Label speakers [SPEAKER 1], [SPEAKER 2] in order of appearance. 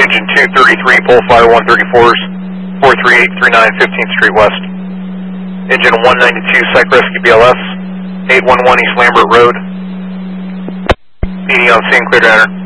[SPEAKER 1] engine 233, pull fire 134s, 43839 15th Street West. Engine 192, Psych Rescue BLS, 811 East Lambert Road. PD on scene, clear to enter.